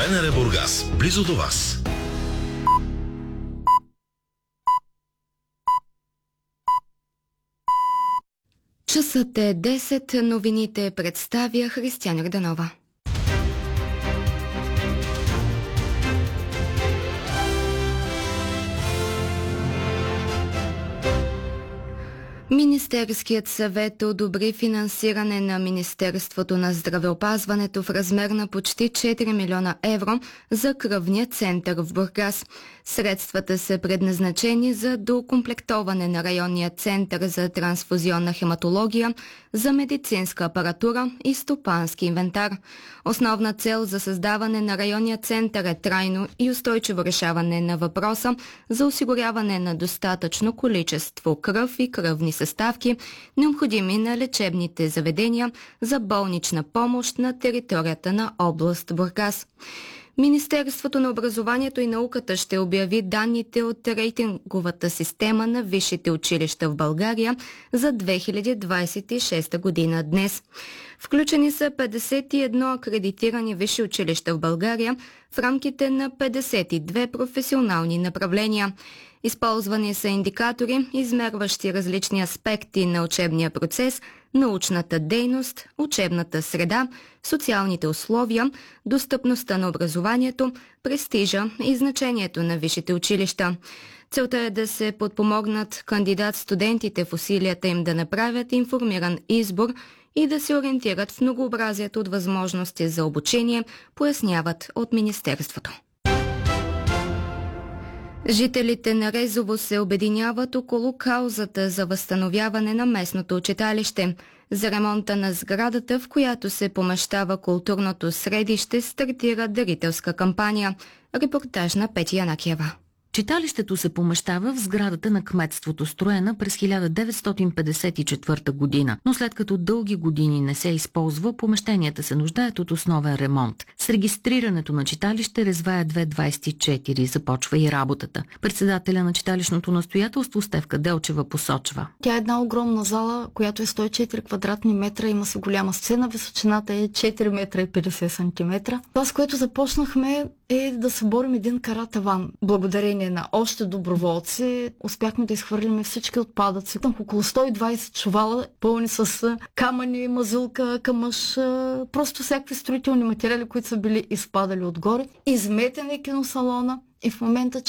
БНР Бургас, близо до вас. Часът е 10, новините представя Християна Йорданова. Министерският съвет одобри финансиране на Министерството на здравеопазването в размер на почти 4 милиона евро за кръвния център в Бургас. Средствата са предназначени за доокомплектоване на районния център за трансфузионна хематология, за медицинска апаратура и стопански инвентар. Основна цел за създаване на районния център е трайно и устойчиво решаване на въпроса за осигуряване на достатъчно количество кръв и кръвни съставки, необходими на лечебните заведения за болнична помощ на територията на област Бургас. Министерството на образованието и науката ще обяви данните от рейтинговата система на висшите училища в България за 2026 година днес. Включени са 51 акредитирани висши училища в България в рамките на 52 професионални направления. Използвани са индикатори, измерващи различни аспекти на учебния процес, научната дейност, учебната среда, социалните условия, достъпността на образованието, престижа и значението на висшите училища. Целта е да се подпомогнат кандидат-студентите в усилията им да направят информиран избор и да се ориентират в многообразието от възможности за обучение, поясняват от Министерството. Жителите на Резово се обединяват около каузата за възстановяване на местното читалище. За ремонта на сградата, в която се помещава културното средище, стартира дарителска кампания. Репортаж на Петя Янакиева. Читалището се помещава в сградата на кметството, строена през 1954 година, но след като дълги години не се използва, помещенията се нуждаят от основен ремонт. С регистрирането на читалище Резвая 224 започва и работата. Председателя на читалищното настоятелство Стефка Делчева посочва: Тя е една огромна зала, която е 104 квадратни метра, има се голяма сцена, височината е 4 метра и 50 сантиметра. Това, с което започнахме, е да съборим един каратаван. Благодарение на още доброволци успяхме да изхвърлим всички отпадъци. Там около 120 чувала, пълни с камъни, мазулка, камъш, просто всякакви строителни материали, които са били изпадали отгоре. Изметен е киносалона и в момента